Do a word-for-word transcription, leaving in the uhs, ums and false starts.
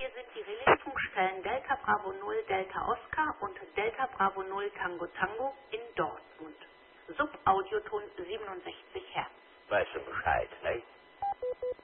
Hier sind die Relaisfunkstellen Delta Bravo null Delta Oscar und Delta Bravo null Tango Tango in Dortmund. Subaudioton siebenundsechzig Hertz. Weißt du Bescheid, ne?